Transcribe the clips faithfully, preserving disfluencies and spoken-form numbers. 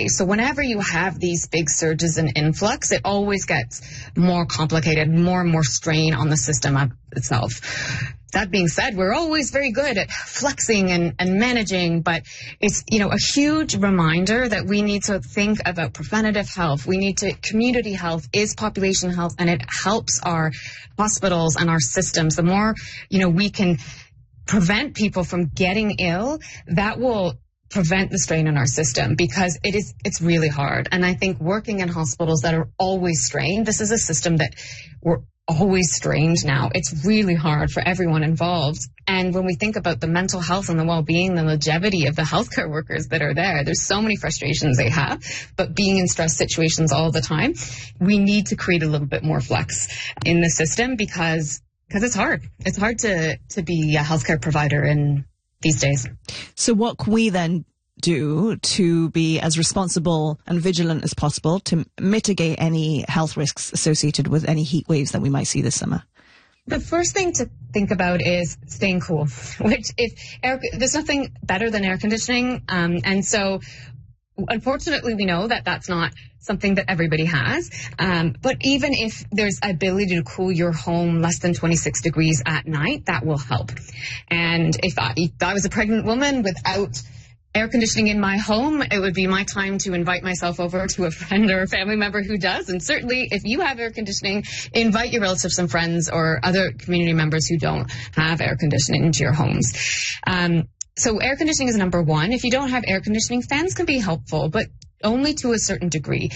So whenever you have these big surges in influx, it always gets more complicated, more and more strain on the system itself. That being said, we're always very good at flexing and, and managing, but it's, you know, a huge reminder that we need to think about preventative health. We need to, community health is population health, and it helps our hospitals and our systems. The more, you know, we can prevent people from getting ill, that will prevent the strain in our system, because it is, it's really hard. And I think working in hospitals that are always strained, this is a system that we're always strained now. It's really hard for everyone involved. And when we think about the mental health and the well-being, the longevity of the healthcare workers that are there, there's so many frustrations they have, but being in stress situations all the time, we need to create a little bit more flex in the system, because because it's hard. It's hard to, to be a healthcare provider in these days. So what can we then do to be as responsible and vigilant as possible to mitigate any health risks associated with any heat waves that we might see this summer? The first thing to think about is staying cool, which if air, there's nothing better than air conditioning. Um, and so unfortunately, we know that that's not something that everybody has. Um, but even if there's ability to cool your home less than twenty-six degrees at night, that will help. And if I, if I was a pregnant woman without air conditioning in my home, it would be my time to invite myself over to a friend or a family member who does. And certainly if you have air conditioning, invite your relatives and friends or other community members who don't have air conditioning into your homes. Um, so air conditioning is number one. If you don't have air conditioning, fans can be helpful, but only to a certain degree.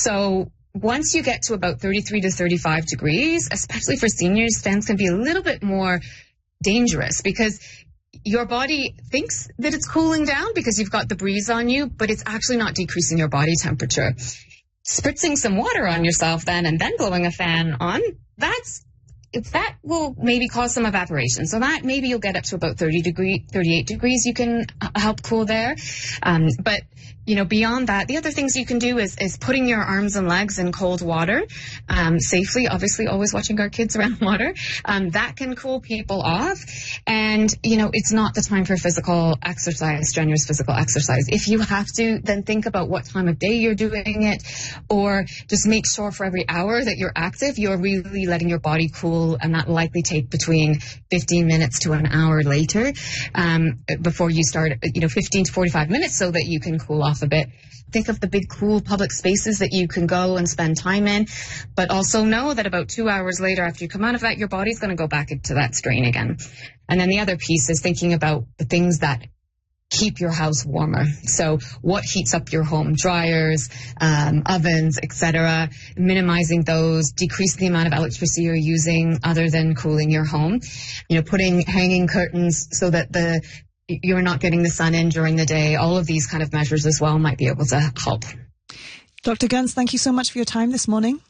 So once you get to about thirty-three to thirty-five degrees, especially for seniors, fans can be a little bit more dangerous, because your body thinks that it's cooling down because you've got the breeze on you, but it's actually not decreasing your body temperature. Spritzing some water on yourself then and then blowing a fan on, that's if that will maybe cause some evaporation. So that maybe you'll get up to about thirty degree, thirty-eight degrees. You can help cool there. Um, but you know, beyond that, the other things you can do is, is putting your arms and legs in cold water, um, safely, obviously always watching our kids around water. Um, that can cool people off. And, you know, it's not the time for physical exercise, strenuous physical exercise. If you have to, then think about what time of day you're doing it, or just make sure for every hour that you're active, you're really letting your body cool, and that likely take between fifteen minutes to an hour later, um, before you start, you know, fifteen to forty-five minutes, so that you can cool off a bit. Think of the big cool public spaces that you can go and spend time in, but also know that about two hours later after you come out of that, your body's going to go back into that strain again. And then the other piece is thinking about the things that keep your house warmer. So what heats up your home? Dryers, um, ovens, et cetera. Minimizing those, decreasing the amount of electricity you're using other than cooling your home. You know, putting hanging curtains so that the you're not getting the sun in during the day. All of these kind of measures as well might be able to help. Doctor Gunst, thank you so much for your time this morning.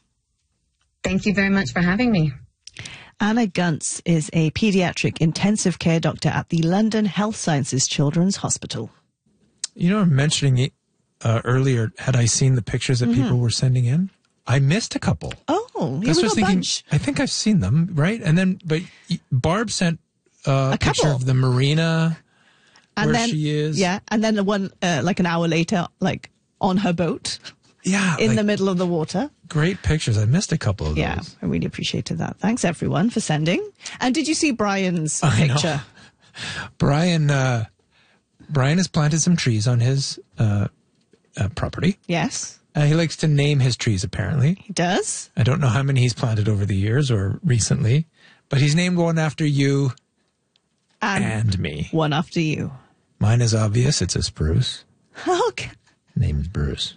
Thank you very much for having me. Anna Gunst is a paediatric intensive care doctor at the London Health Sciences Children's Hospital. You know, mentioning it uh, earlier, had I seen the pictures that mm-hmm. people were sending in? I missed a couple. Oh, yeah, we got thinking, a bunch. I think I've seen them, right? And then, but Barb sent uh, a, a picture of the marina and where then, she is. Yeah, and then the one uh, like an hour later, like on her boat. Yeah. In like, the middle of the water. Great pictures. I missed a couple of those. Yeah, I really appreciated that. Thanks, everyone, for sending. And did you see Brian's I picture? Know. Brian, uh, Brian has planted some trees on his uh, uh, property. Yes. Uh, he likes to name his trees, apparently. He does. I don't know how many he's planted over the years or recently, but he's named one after you and, and me. One after you. Mine is obvious. It's a spruce. Okay. Name's Bruce.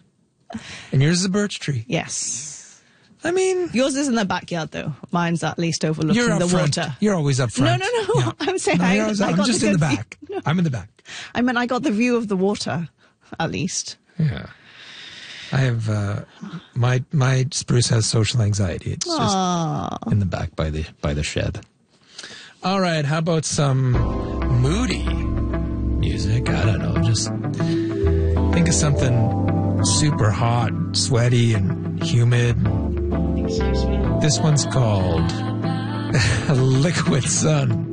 And yours is a birch tree. Yes. I mean... Yours is in the backyard, though. Mine's at least overlooking you're the front. water. You're always up front. No, no, no. Yeah. I'm saying no, I, always, I I'm got just the in the view. back. No. I'm in the back. I mean, I got the view of the water, at least. Yeah. I have... Uh, my my spruce has social anxiety. It's Aww. just in the back by the by the shed. All right. How about some moody music? I don't know. Just think of something super hot, sweaty, and humid. This one's called Liquid Sun.